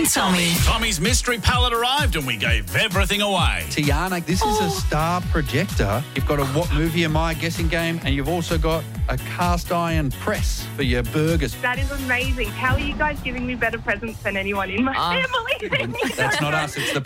Tommy. Tommy's mystery pallet arrived and we gave everything away. Tiana, this is a star projector. You've got a What Movie Am I guessing game, and you've also got a cast iron press for your burgers. That is amazing. How are you guys giving me better presents than anyone in my family? That's not us, it's the